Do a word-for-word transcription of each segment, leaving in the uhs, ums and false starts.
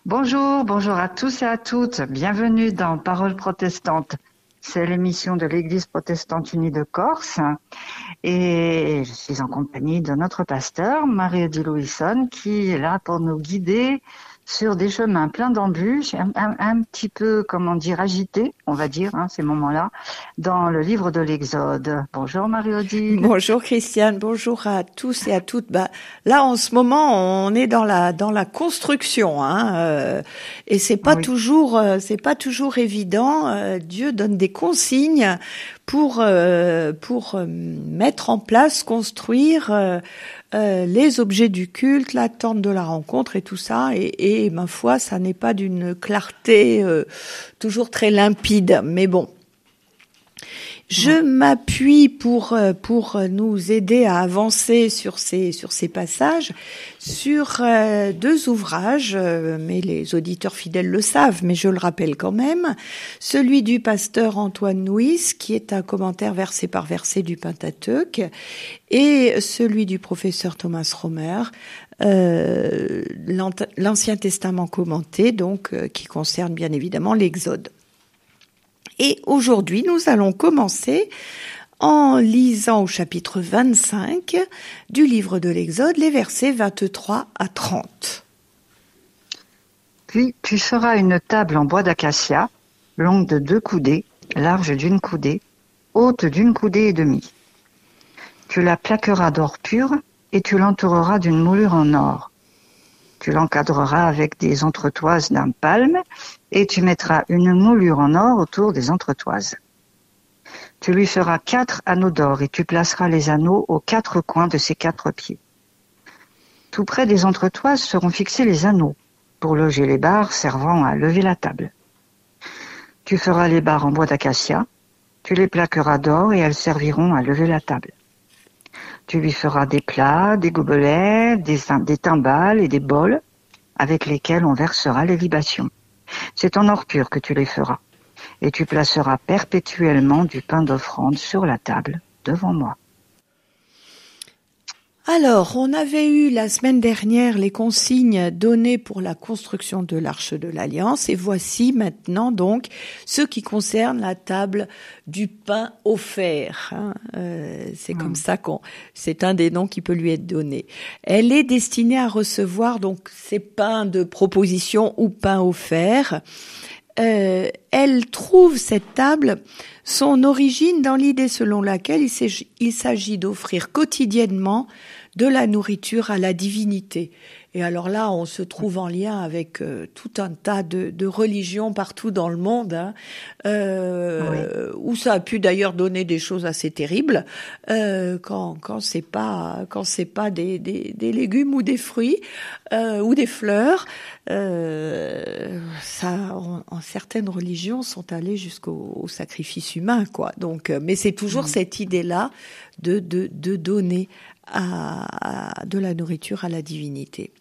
Bonjour, bonjour à tous et à toutes. Bienvenue dans Paroles protestantes. C'est l'émission de l'Église protestante unie de Corse. Et je suis en compagnie de notre pasteur, Marie-Odile Louison, qui est là pour nous guider sur des chemins pleins d'embûches, un, un, un petit peu, comment dire, agités, on va dire, hein, ces moments-là, dans le livre de l'Exode. Bonjour Marie-Odile. Bonjour Christiane, bonjour à tous et à toutes. Bah, là, en ce moment, on est dans la dans la construction, hein, euh, et c'est pas Oui. toujours euh, c'est pas toujours évident. Euh, Dieu donne des consignes pour euh, pour euh, mettre en place, construire euh, euh, les objets du culte, la tente de la rencontre et tout ça. Et, et ma foi, ça n'est pas d'une clarté euh, toujours très limpide, mais bon. Je m'appuie pour pour nous aider à avancer sur ces sur ces passages sur euh, deux ouvrages, euh, mais les auditeurs fidèles le savent, mais je le rappelle quand même. Celui du pasteur Antoine Nuis, qui est un commentaire verset par verset du Pentateuque, et celui du professeur Thomas Romer, euh, l'Ancien Testament commenté, donc euh, qui concerne bien évidemment l'Exode. Et aujourd'hui, nous allons commencer en lisant au chapitre vingt-cinq du livre de l'Exode, les versets vingt-trois à trente. Puis tu feras une table en bois d'acacia, longue de deux coudées, large d'une coudée, haute d'une coudée et demie. Tu la plaqueras d'or pur et tu l'entoureras d'une moulure en or. Tu l'encadreras avec des entretoises d'un palme et tu mettras une moulure en or autour des entretoises. Tu lui feras quatre anneaux d'or et tu placeras les anneaux aux quatre coins de ses quatre pieds. Tout près des entretoises seront fixés les anneaux pour loger les barres servant à lever la table. Tu feras les barres en bois d'acacia, tu les plaqueras d'or et elles serviront à lever la table. Tu lui feras des plats, des gobelets, des, des timbales et des bols avec lesquels on versera les libations. C'est en or pur que tu les feras. Et tu placeras perpétuellement du pain d'offrande sur la table devant moi. Alors, on avait eu la semaine dernière les consignes données pour la construction de l'Arche de l'Alliance, et voici maintenant donc ce qui concerne la table du pain offert. Hein. Euh, c'est mmh. comme ça qu'on, c'est un des noms qui peut lui être donné. Elle est destinée à recevoir donc ces pains de proposition ou pains offerts. Euh, elle trouve cette table son origine dans l'idée selon laquelle il s'agit, il s'agit d'offrir quotidiennement de la nourriture à la divinité. Et alors là, on se trouve en lien avec euh, tout un tas de, de religions partout dans le monde, hein, euh, oui. où ça a pu d'ailleurs donner des choses assez terribles euh, quand quand c'est pas quand c'est pas des des, des légumes ou des fruits euh, ou des fleurs. Euh, ça, en, en certaines religions, sont allés jusqu'au au sacrifice humain, quoi. Donc, mais c'est toujours mmh. cette idée-là de de de donner à, à de la nourriture à la divinité.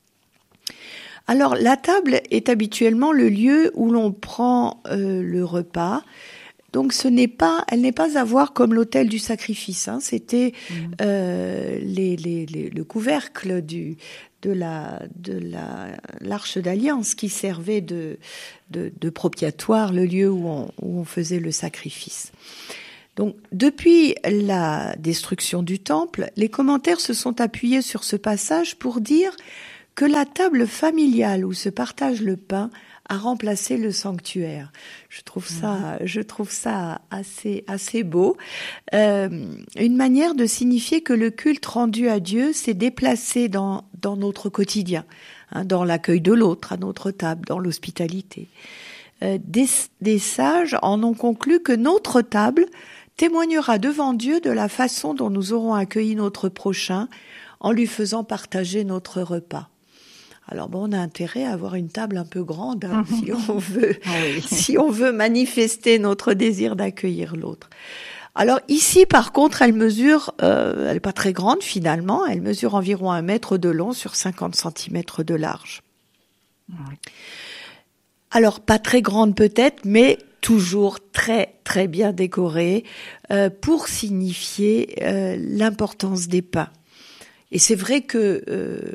Alors, la table est habituellement le lieu où l'on prend euh, le repas. Donc, ce n'est pas, elle n'est pas à voir comme l'autel du sacrifice. Hein. C'était mmh. euh, les, les, les, le couvercle du de la de la l'arche d'alliance qui servait de de, de propiatoire, le lieu où on, où on faisait le sacrifice. Donc, depuis la destruction du temple, les commentaires se sont appuyés sur ce passage pour dire que la table familiale où se partage le pain a remplacé le sanctuaire. Je trouve ça, mmh. je trouve ça assez, assez beau. Euh, une manière de signifier que le culte rendu à Dieu s'est déplacé dans, dans notre quotidien, hein, dans l'accueil de l'autre à notre table, dans l'hospitalité. Euh, des, des sages en ont conclu que notre table témoignera devant Dieu de la façon dont nous aurons accueilli notre prochain en lui faisant partager notre repas. Alors bon, on a intérêt à avoir une table un peu grande hein, si on veut, oui. si on veut manifester notre désir d'accueillir l'autre. Alors ici, par contre, elle mesure, euh, elle est pas très grande finalement, elle mesure environ un mètre de long sur cinquante centimètres de large. Oui. Alors pas très grande peut-être, mais toujours très très bien décorée euh, pour signifier euh, l'importance des pains. Et c'est vrai que euh,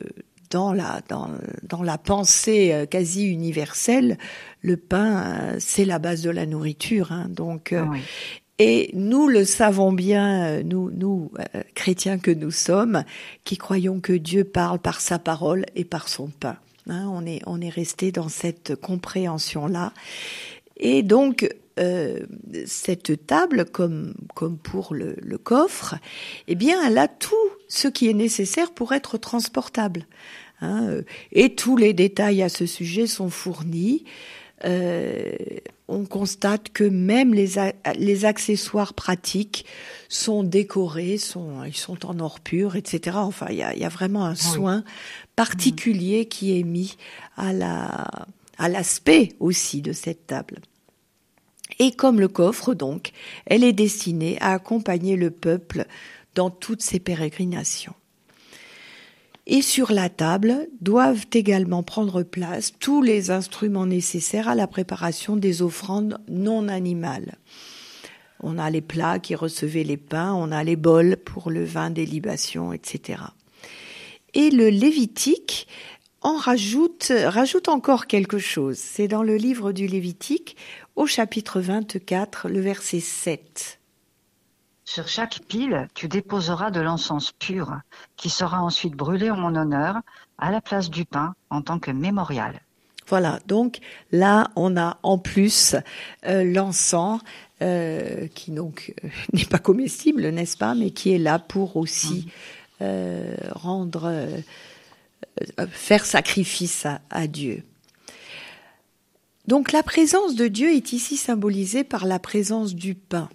dans la dans dans la pensée quasi universelle, le pain c'est la base de la nourriture, hein, donc Oui. et nous le savons bien, nous nous euh, chrétiens que nous sommes, qui croyons que Dieu parle par sa parole et par son pain. Hein, on est on est resté dans cette compréhension là, et donc euh, cette table, comme comme pour le, le coffre, eh bien elle a tout ce qui est nécessaire pour être transportable. Hein, et tous les détails à ce sujet sont fournis. Euh, on constate que même les, a- les accessoires pratiques sont décorés, sont, ils sont en or pur, et cetera. Enfin, il y a, il y a vraiment un Oui. soin particulier qui est mis à la, à l'aspect aussi de cette table. Et comme le coffre, donc, elle est destinée à accompagner le peuple dans toutes ses pérégrinations. Et sur la table doivent également prendre place tous les instruments nécessaires à la préparation des offrandes non animales. On a les plats qui recevaient les pains, on a les bols pour le vin des libations, et cetera. Et le Lévitique en rajoute, rajoute encore quelque chose. C'est dans le livre du Lévitique, au chapitre vingt-quatre, le verset sept. Sur chaque pile, tu déposeras de l'encens pur, qui sera ensuite brûlé en mon honneur, à la place du pain, en tant que mémorial. Voilà, donc là, on a en plus euh, l'encens, euh, qui donc euh, n'est pas comestible, n'est-ce pas, mais qui est là pour aussi euh, rendre, euh, euh, faire sacrifice à, à Dieu. Donc la présence de Dieu est ici symbolisée par la présence du pain.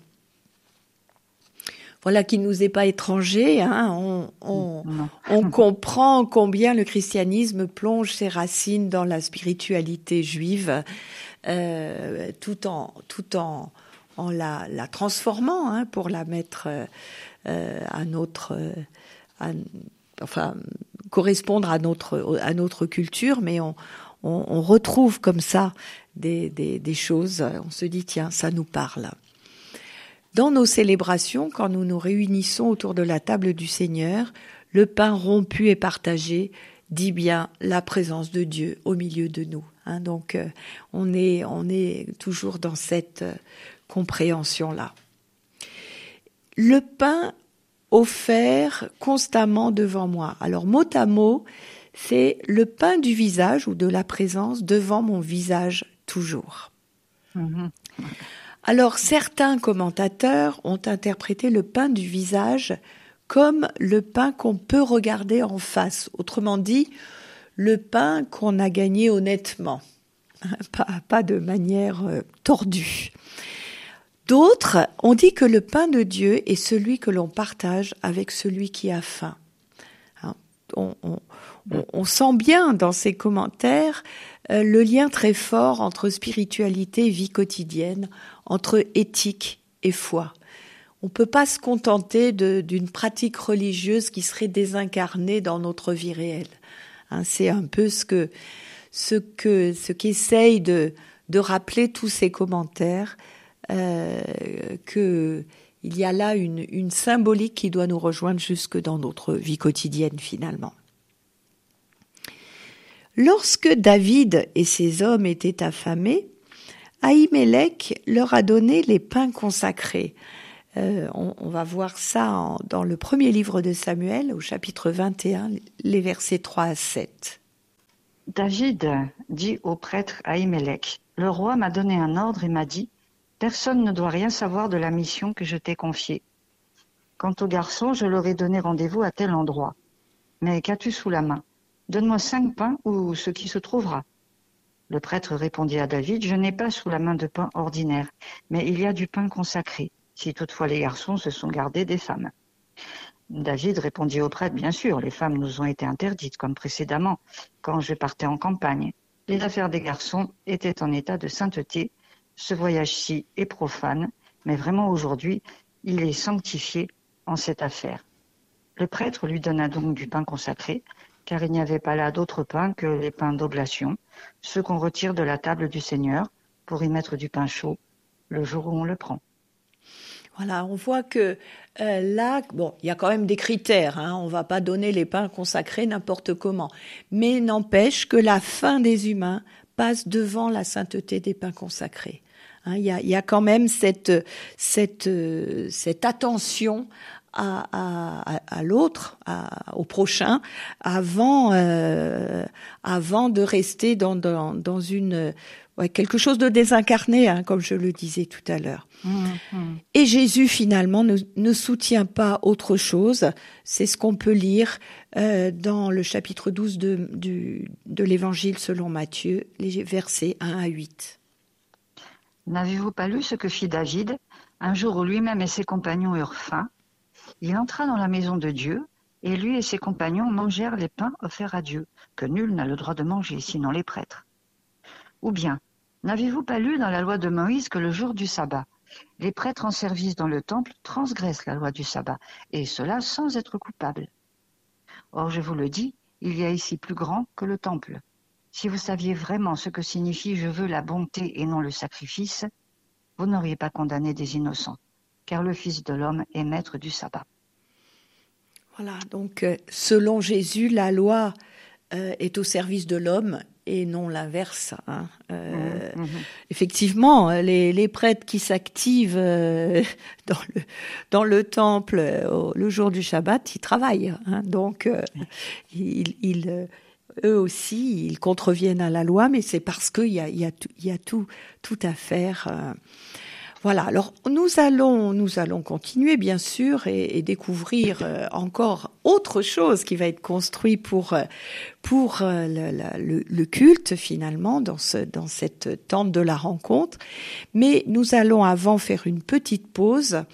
Voilà, qui nous est pas étranger, hein. on, on, Non. on comprend combien le christianisme plonge ses racines dans la spiritualité juive, euh, tout en tout en, en la, la transformant, hein, pour la mettre euh, à notre, à, enfin correspondre à notre à notre culture, mais on on, on retrouve comme ça des, des des choses. On se dit tiens, ça nous parle. Dans nos célébrations, quand nous nous réunissons autour de la table du Seigneur, le pain rompu et partagé dit bien la présence de Dieu au milieu de nous. Hein, donc, euh, on est, on est toujours dans cette euh, compréhension-là. Le pain offert constamment devant moi. Alors, mot à mot, c'est le pain du visage ou de la présence devant mon visage toujours. Mhm. Alors, certains commentateurs ont interprété le pain du visage comme le pain qu'on peut regarder en face. Autrement dit, le pain qu'on a gagné honnêtement, pas, pas de manière euh, tordue. D'autres ont dit que le pain de Dieu est celui que l'on partage avec celui qui a faim. Hein, on, on, on, on sent bien dans ces commentaires euh, le lien très fort entre spiritualité et vie quotidienne, entre éthique et foi. On peut pas se contenter de, d'une pratique religieuse qui serait désincarnée dans notre vie réelle. Hein, c'est un peu ce que, ce que, ce qu'essayent de, de rappeler tous ces commentaires, euh, que il y a là une, une symbolique qui doit nous rejoindre jusque dans notre vie quotidienne finalement. Lorsque David et ses hommes étaient affamés, Ahimelech leur a donné les pains consacrés. Euh, on, on va voir ça en, dans le premier livre de Samuel, au chapitre vingt et un, les versets trois à sept. David dit au prêtre Ahimelech, « Le roi m'a donné un ordre et m'a dit, « Personne ne doit rien savoir de la mission que je t'ai confiée. Quant aux garçons, je leur ai donné rendez-vous à tel endroit. Mais qu'as-tu sous la main? Donne-moi cinq pains ou ce qui se trouvera. » Le prêtre répondit à David, « Je n'ai pas sous la main de pain ordinaire, mais il y a du pain consacré, si toutefois les garçons se sont gardés des femmes. » David répondit au prêtre, « Bien sûr, les femmes nous ont été interdites, comme précédemment, quand je partais en campagne. Les affaires des garçons étaient en état de sainteté. Ce voyage-ci est profane, mais vraiment aujourd'hui, il est sanctifié en cette affaire. » Le prêtre lui donna donc du pain consacré, car il n'y avait pas là d'autre pain que les pains d'oblation, ceux qu'on retire de la table du Seigneur pour y mettre du pain chaud le jour où on le prend. Voilà, on voit que euh, là, bon, il y a quand même des critères, hein, on va pas donner les pains consacrés n'importe comment, mais n'empêche que la faim des humains passe devant la sainteté des pains consacrés. Hein, il y a, il y a quand même cette, cette, euh, cette attention à, à, à l'autre, à, au prochain, avant, euh, avant de rester dans, dans, dans une, ouais, quelque chose de désincarné, hein, comme je le disais tout à l'heure. Mmh, mmh. Et Jésus, finalement, ne, ne soutient pas autre chose. C'est ce qu'on peut lire euh, dans le chapitre douze de, du, de l'Évangile selon Matthieu, les versets un à huit. N'avez-vous pas lu ce que fit David, un jour où lui-même et ses compagnons eurent faim? Il entra dans la maison de Dieu, et lui et ses compagnons mangèrent les pains offerts à Dieu, que nul n'a le droit de manger, sinon les prêtres. Ou bien, n'avez-vous pas lu dans la loi de Moïse que le jour du sabbat, les prêtres en service dans le temple transgressent la loi du sabbat, et cela sans être coupables? Or, je vous le dis, il y a ici plus grand que le temple. Si vous saviez vraiment ce que signifie « je veux la bonté et non le sacrifice », vous n'auriez pas condamné des innocents, car le Fils de l'homme est maître du sabbat. Voilà, donc euh, selon Jésus, la loi euh, est au service de l'homme et non l'inverse. Hein. Euh, mmh, mmh. Effectivement, les, les prêtres qui s'activent euh, dans, le, dans le temple euh, le jour du Shabbat, ils travaillent. Hein. Donc, euh, ils... ils eux aussi, ils contreviennent à la loi, mais c'est parce qu'il y a, il y a, tout, il y a tout, tout à faire. Euh, voilà. Alors nous allons, nous allons continuer bien sûr et, et découvrir euh, encore autre chose qui va être construit pour pour euh, le, le, le culte finalement dans ce dans cette tente de la rencontre. Mais nous allons avant faire une petite pause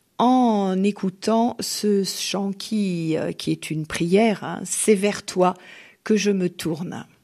en écoutant ce chant qui euh, qui est une prière. Hein, c'est vers toi que je me tourne.